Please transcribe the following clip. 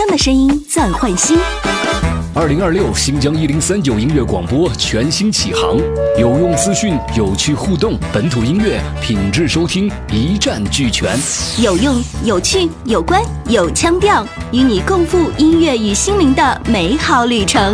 样的声音暂换新。 2026新疆1039音乐广播全新启航，有用资讯，有趣互动，本土音乐品质收听一站俱全， 有用、有趣、有关、有腔调，与你共赴音乐与心灵的美好旅程。